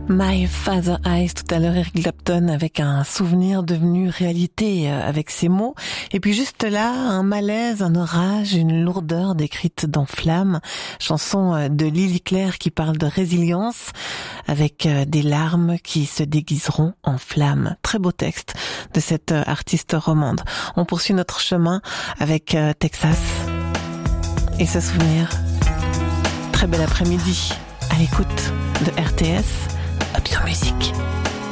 My Father Eyes, tout à l'heure Eric Clapton avec un souvenir devenu réalité avec ses mots. Et puis juste là, un malaise, un orage, une lourdeur décrite dans Flamme, chanson de Lily Claire qui parle de résilience avec des larmes qui se déguiseront en flammes. Très beau texte de cette artiste romande. On poursuit notre chemin avec Texas et ce souvenir. Très bel après-midi à l'écoute de RTS. Up sur musique.